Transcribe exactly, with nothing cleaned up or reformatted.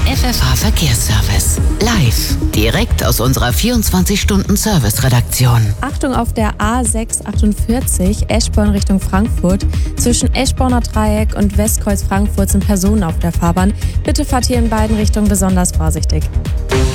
F F H Verkehrsservice. Live. Direkt aus unserer vierundzwanzig-Stunden-Service-Redaktion. Achtung auf der A sechs achtundvierzig Eschborn Richtung Frankfurt. Zwischen Eschborner Dreieck und Westkreuz Frankfurt sind Personen auf der Fahrbahn. Bitte fahrt hier in beiden Richtungen besonders vorsichtig.